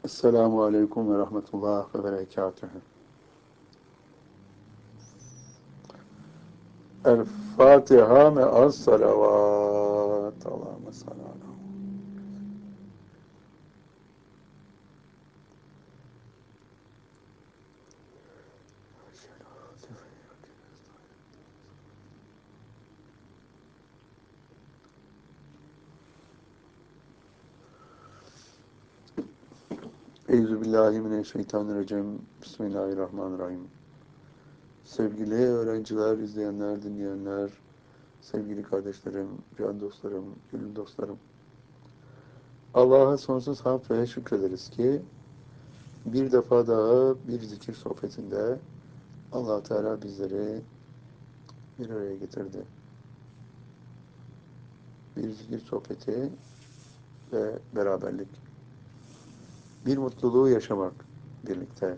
Esselamu Aleyküm ve Rahmetullah ve Berekatühü. El-Fatiha me'as salavat. Allahümme salli ala. Euzubillahimineşşeytanirracim. Bismillahirrahmanirrahim. Sevgili öğrenciler, izleyenler, dinleyenler, sevgili kardeşlerim, can dostlarım, gönül dostlarım. Allah'a sonsuz hamd ve şükrederiz ki bir defa daha bir zikir sohbetinde Allah Teala bizleri bir araya getirdi. Bir zikir sohbeti ve beraberlik. Bir mutluluğu yaşamak birlikte.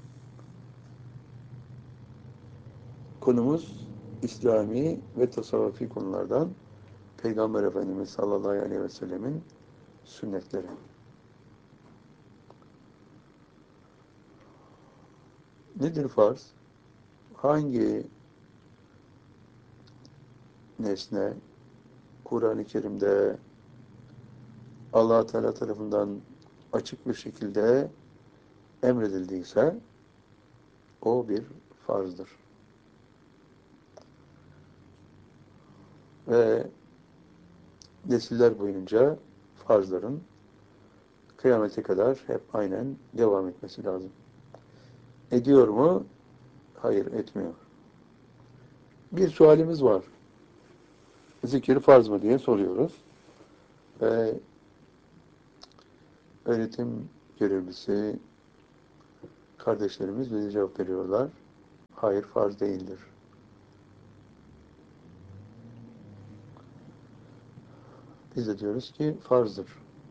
Konumuz İslami ve tasavvufi konulardan Peygamber Efendimiz sallallahu aleyhi ve sellemin sünnetleri. Nedir farz? Hangi nesne Kur'an-ı Kerim'de Allah Teala tarafından açık bir şekilde emredildiyse o bir farzdır. Ve nesiller boyunca farzların kıyamete kadar hep aynen devam etmesi lazım. Ediyor mu? Hayır, etmiyor. Bir sualimiz var. Zikir farz mı diye soruyoruz. Ve öğretim görevlisi kardeşlerimiz bize cevap veriyorlar. Hayır, farz değildir. Biz de diyoruz ki farzdır.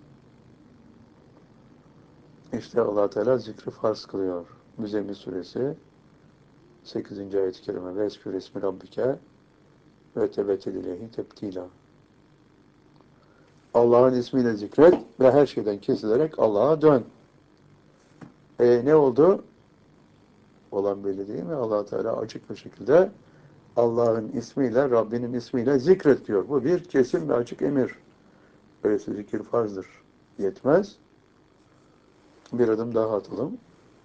İşte Allah Teala zikri farz kılıyor. Müzzemmil suresi 8. ayet-i kerime ve eskür ismi rabbike ve tebetel ileyhi tebtila. Allah'ın ismiyle zikret ve her şeyden kesilerek Allah'a dön. Ne oldu? Olan belli değil mi? Allah Teala açık bir şekilde Allah'ın ismiyle, Rabbinin ismiyle zikret diyor. Bu bir kesin ve açık emir. Öyleyse zikir farzdır. Yetmez. Bir adım daha atalım.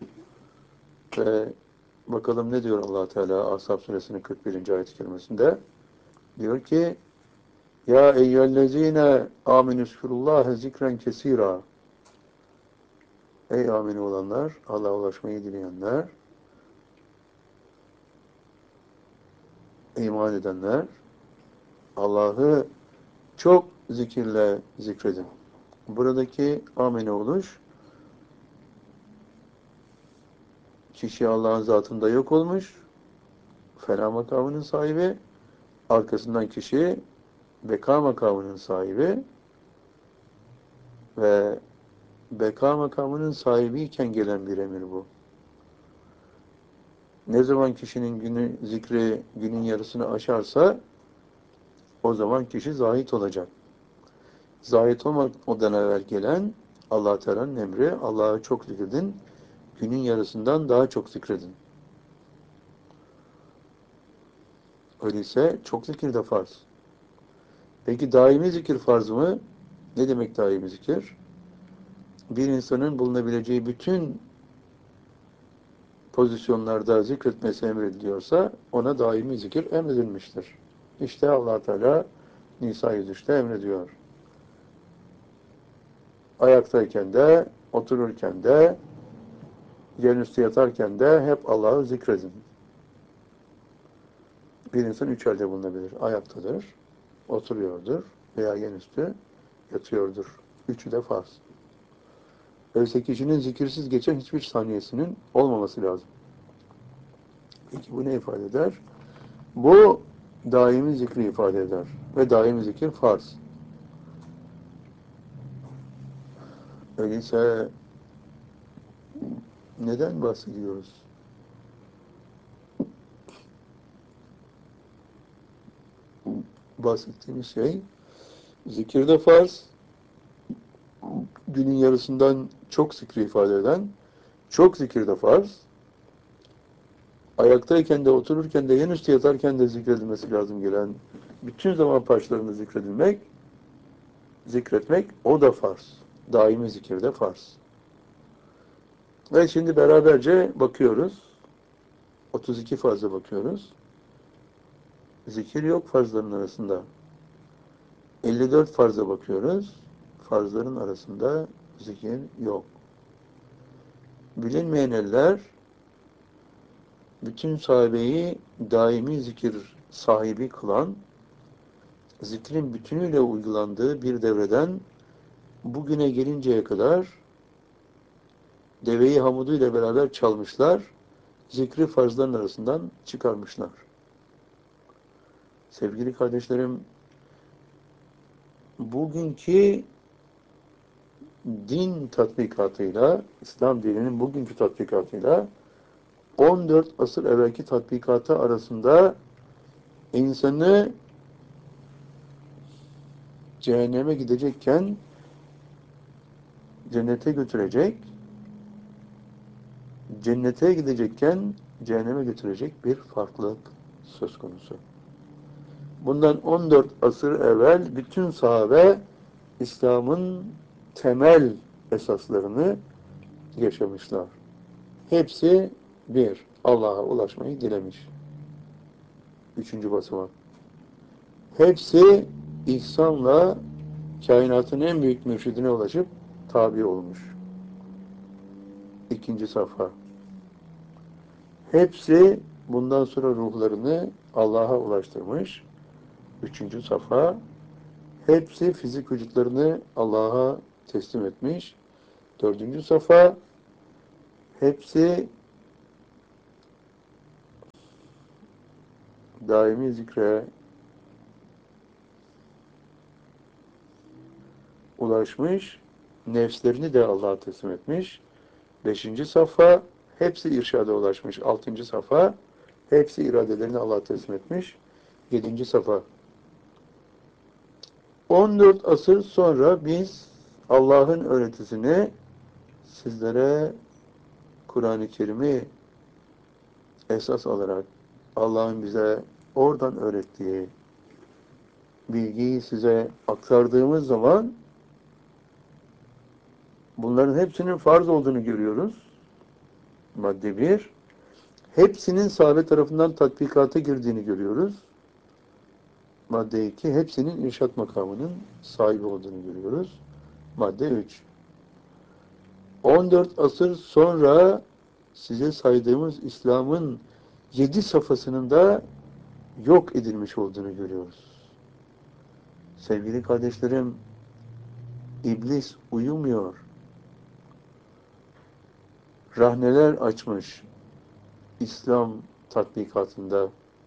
Ve bakalım ne diyor Allah Teala Ashab suresinin 41. ayet-i kerimesinde? Diyor ki ya eyyühellezine amenüzkurullâhe zikren kesîrâ. Ey amin olanlar, Allah'a ulaşmayı dileyenler, iman edenler, Allah'ı çok zikirle zikredin. Buradaki amine oluş, kişi Allah'ın zatında yok olmuş, fena makamının sahibi, arkasından kişi beka makamının sahibi ve beka makamının sahibiyken gelen bir emir bu. Ne zaman kişinin günü zikri günün yarısını aşarsa o zaman kişi zahit olacak. Zahit olmadan evvel gelen Allah Teala'nın emri, Allah'ı çok zikredin, günün yarısından daha çok zikredin. Öyleyse çok zikir de farz. Peki daimi zikir farz mı? Ne demek daimi zikir? Bir insanın bulunabileceği bütün pozisyonlarda zikretmesi emrediliyorsa ona daimi zikir emredilmiştir. İşte Allah Teala Nisa 103'te emrediyor. Ayaktayken de, otururken de, yerüstü yatarken de hep Allah'ı zikredin. Bir insan üç halde bulunabilir. Ayaktadır, oturuyordur veya yerüstü yatıyordur. Üçü de farz. Öyleyse kişinin zikirsiz geçen hiçbir saniyesinin olmaması lazım. Peki bu ne ifade eder? Bu daimi zikri ifade eder. Ve daimi zikir farz. Öyleyse neden bahsediyoruz? Bahsettiğimiz şey zikir de farz, günün yarısından çok zikri ifade eden, çok zikir de farz. Ayaktayken de, otururken de, en üstte yatarken de zikredilmesi lazım gelen bütün zaman parçalarında zikretmek o da farz. Daimi zikir de farz. Ve şimdi beraberce bakıyoruz. 32 farza bakıyoruz. Zikir yok farzların arasında. 54 farza bakıyoruz. Farzların arasında zikir yok. Bilinmeyen eller bütün sahabeyi daimi zikir sahibi kılan, zikrin bütünüyle uygulandığı bir devreden bugüne gelinceye kadar deveyi hamuduyla beraber çalmışlar, zikri farzların arasından çıkarmışlar. Sevgili kardeşlerim, bugünkü din tatbikatıyla, İslam dininin bugünkü tatbikatıyla 14 asır evvelki tatbikatı arasında insanı cehenneme gidecekken cennete götürecek, cennete gidecekken cehenneme götürecek bir farklılık söz konusu. Bundan 14 asır evvel bütün sahabe İslam'ın temel esaslarını yaşamışlar. Hepsi bir, Allah'a ulaşmayı dilemiş. Üçüncü basamak. Hepsi ihsanla kainatın en büyük mürşidine ulaşıp tabi olmuş. İkinci safha. Hepsi bundan sonra ruhlarını Allah'a ulaştırmış. Üçüncü safha. Hepsi fizik vücutlarını Allah'a teslim etmiş. Dördüncü safha. Hepsi daimi zikre ulaşmış. Nefslerini de Allah'a teslim etmiş. Beşinci safha. Hepsi irşada ulaşmış. Altıncı safha. Hepsi iradelerini Allah'a teslim etmiş. Yedinci safha. 14 asır sonra biz Allah'ın öğretisini sizlere Kur'an-ı Kerim'i esas alarak Allah'ın bize oradan öğrettiği bilgiyi size aktardığımız zaman bunların hepsinin farz olduğunu görüyoruz. Madde 1. Hepsinin sahabe tarafından tatbikata girdiğini görüyoruz. Madde 2. Hepsinin irşat makamının sahibi olduğunu görüyoruz. Madde 3. 14 asır sonra size saydığımız İslam'ın 7 safhasının da yok edilmiş olduğunu görüyoruz. Sevgili kardeşlerim, İblis uyumuyor. Rahneler açmış İslam tatbikatında.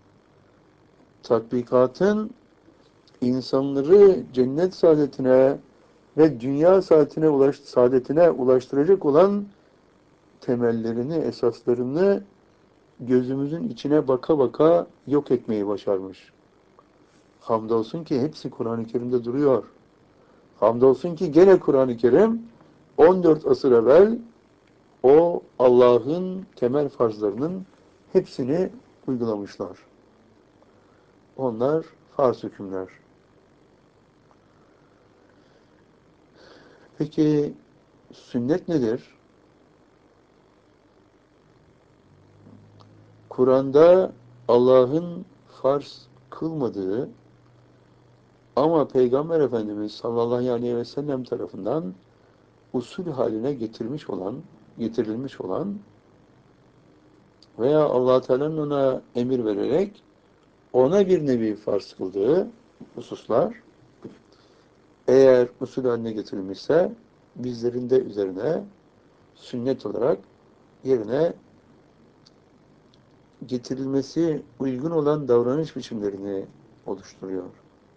Tatbikatın insanları cennet saadetine ve dünya saadetine ulaştıracak olan temellerini, esaslarını gözümüzün içine baka baka yok etmeyi başarmış. Hamdolsun ki hepsi Kur'an-ı Kerim'de duruyor. Hamdolsun ki gene Kur'an-ı Kerim 14 asır evvel o Allah'ın temel farzlarının hepsini uygulamışlar. Onlar farz hükümler. Peki sünnet nedir? Kur'an'da Allah'ın farz kılmadığı ama Peygamber Efendimiz sallallahu aleyhi ve sellem tarafından usul haline getirilmiş olan veya Allah Teala'nın ona emir vererek ona bir nevi farz kıldığı hususlar eğer usul haline getirilmişse bizlerin de üzerine sünnet olarak yerine getirilmesi uygun olan davranış biçimlerini oluşturuyor.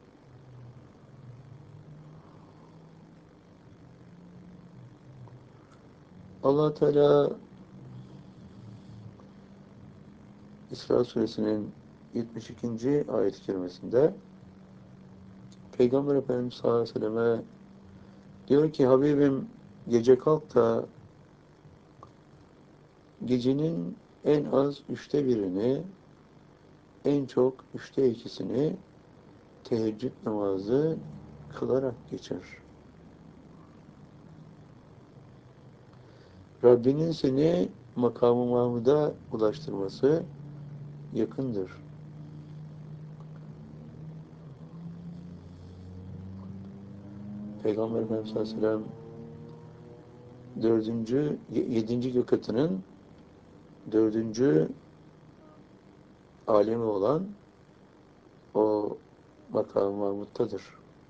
Allah Teala İsra Suresinin 72. ayet-i kerimesinde Peygamber Efendimiz sallallahu aleyhi ve selleme diyor ki Habibim Gece kalk da gecenin en az 1/3'ini, en çok 2/3'ini teheccüd namazı kılarak geçir. Rabbinin seni makam-ı Mahmud'a ulaştırması yakındır. Peygamber Efendimiz Aleyhisselam 7. gökatının 4. alemi olan o makam-ı Mahmud'tadır.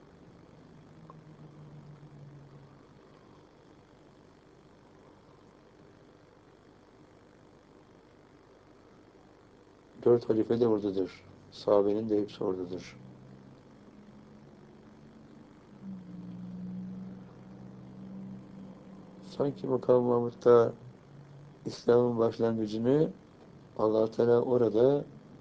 Dört halife de oradadır. Sahabenin de hepsi oradadır. Sanki makam-ı Mahmud'da İslam'ın başlangıcını Allah Teala orada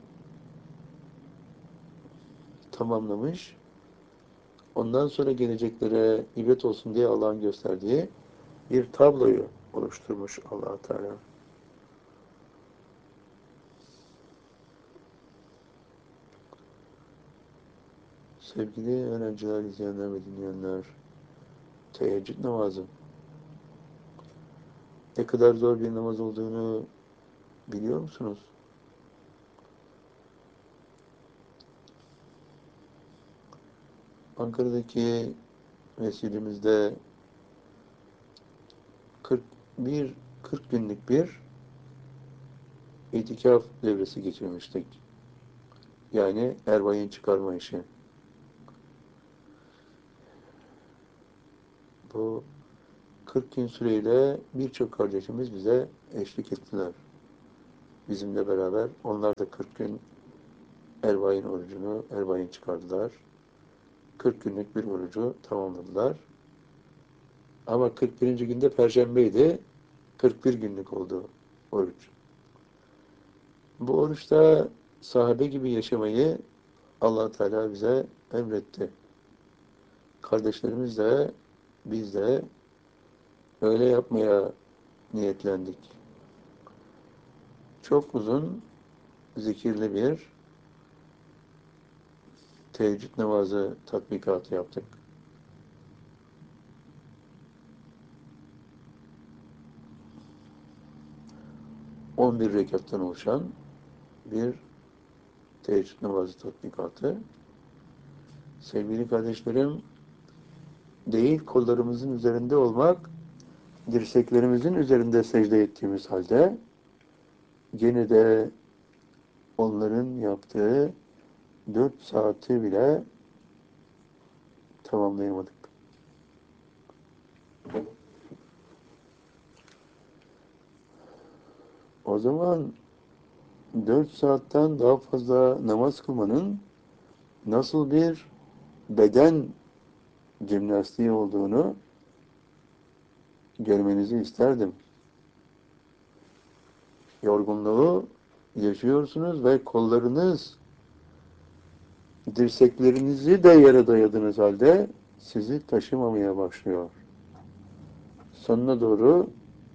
tamamlamış. Ondan sonra geleceklere ibret olsun diye Allah'ın gösterdiği bir tabloyu oluşturmuş Allah Teala. Sevgili öğrenciler, izleyenler ve dinleyenler, teheccüd namazı ne kadar zor bir namaz olduğunu biliyor musunuz? Ankara'daki mescidimizde 40 günlük bir itikaf devresi geçirmiştik. Yani erbayın çıkarma işi. Bu 40 gün süreyle birçok kardeşimiz bize eşlik ettiler. Bizimle beraber onlar da 40 gün erbayın orucunu, erbayın çıkardılar. 40 günlük bir orucu tamamladılar. Ama 41. günde Perşembeydi. 41 günlük oldu oruç. Bu oruçta sahabe gibi yaşamayı Allah Teala bize emretti. Kardeşlerimiz de biz de öyle yapmaya niyetlendik. Çok uzun, zikirli bir teheccüd namazı tatbikatı yaptık. 11 rekattan oluşan bir teheccüd namazı tatbikatı. Sevgili kardeşlerim, değil kollarımızın üzerinde olmak, dirseklerimizin üzerinde secde ettiğimiz halde gene de onların yaptığı 4 saati bile tamamlayamadık. O zaman 4 saatten daha fazla namaz kılmanın nasıl bir beden jimnastiği olduğunu görmenizi isterdim. Yorgunluğu yaşıyorsunuz ve kollarınız, dirseklerinizi de yere dayadığınız halde sizi taşımamaya başlıyor. Sonuna doğru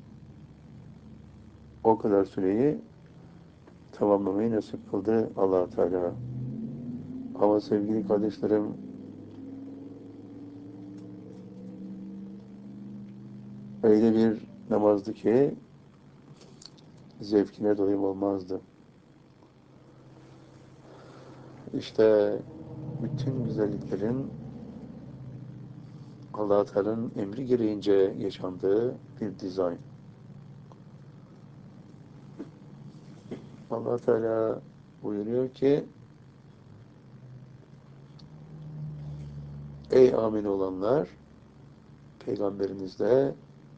o kadar süreyi tamamlamayı nasip kıldı Allah Teala. Ama sevgili kardeşlerim, öyle bir namazdı ki zevkine doyum olmazdı. İşte bütün güzelliklerin Allah Teala'nın emri gereğince yaşandığı bir dizayn. Allah Teala buyuruyor ki, ey amin olanlar, peygamberinizle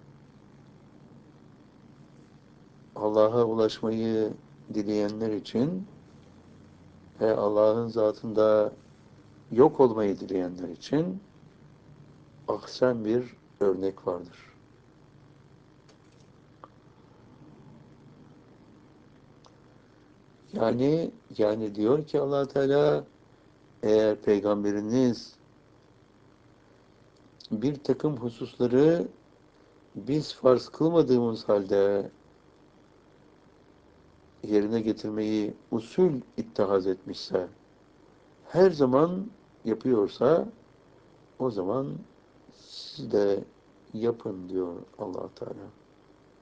Allah'a ulaşmayı dileyenler için ve Allah'ın zatında yok olmayı dileyenler için ahsen bir örnek vardır. Yani diyor ki Allah Teala, eğer peygamberiniz bir takım hususları biz farz kılmadığımız halde yerine getirmeyi usul ittihaz etmişse, her zaman yapıyorsa, o zaman siz de yapın diyor Allah Teala.